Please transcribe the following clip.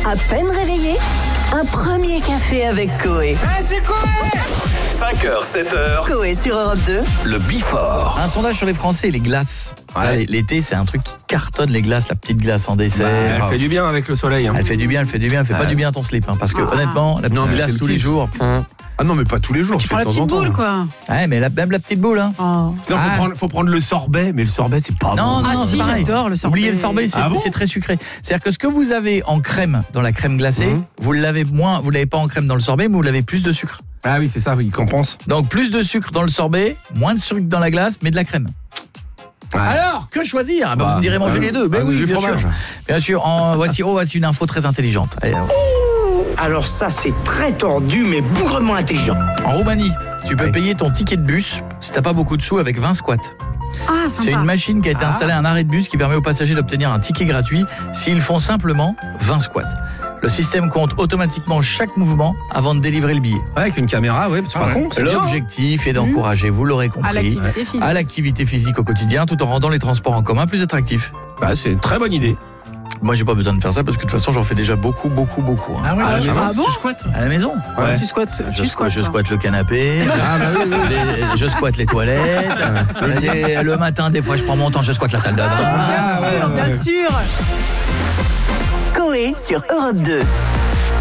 À peine réveillé, un premier café avec Coé. C'est quoi 5h, 7h, Coé sur Europe 2. le Before. Un sondage sur les Français et les glaces. Ouais. L'été, c'est un truc qui cartonne, les glaces, la petite glace en dessert. Elle fait du bien avec le soleil. Elle fait du bien, elle fait pas du bien à ton slip. Parce que honnêtement, la petite mais glace c'est le tous les kiff. jours. Ah non, mais pas tous les jours, Tu je prends fais la de temps en petite temps. boule, quoi. Ouais, mais même la petite boule. Hein. Oh. Sinon, faut prendre le sorbet, mais le sorbet, c'est pas Non, bon. non, Ah non, si, c'est pareil. j'adore le sorbet. Oubliez le sorbet, c'est Ah bon c'est très sucré. C'est-à-dire que ce que vous avez en crème dans la crème glacée, vous l'avez vous l'avez pas en crème dans le sorbet, mais vous l'avez plus de sucre. Ah oui, c'est ça, oui, compense. Donc plus de sucre dans le sorbet, moins de sucre dans la glace, mais de la crème. Ouais. Alors, que choisir? Ah ben, vous me direz manger les deux. Ben oui, du bien fromage. sûr. Bien sûr. Voici une info très intelligente. Allez, Alors ça, c'est très tordu, mais bougrement intelligent. en Roumanie, tu peux payer ton ticket de bus si t'as pas beaucoup de sous avec 20 squats. Ah, sympa. C'est une machine qui a été installée à un arrêt de bus qui permet aux passagers d'obtenir un ticket gratuit s'ils font simplement 20 squats. Le système compte automatiquement chaque mouvement avant de délivrer le billet. Ouais, avec une caméra, ouais, c'est pas con. c'est bien. L'objectif est d'encourager, vous l'aurez compris, À l'activité physique. à l'activité physique au quotidien tout en rendant les transports en commun plus attractifs. Bah, c'est une très bonne idée. Moi, j'ai pas besoin de faire ça parce que de toute façon, j'en fais déjà beaucoup. Hein. Ah ouais, Ah, ça va. ah bon? Tu squattes À la maison. Ouais. Tu squattes, Je quoi. squatte le canapé, je squatte les toilettes, le matin, des fois, je prends mon temps, je squatte la salle de bain. Bien sûr, bien sûr. Coé sur Europe 2.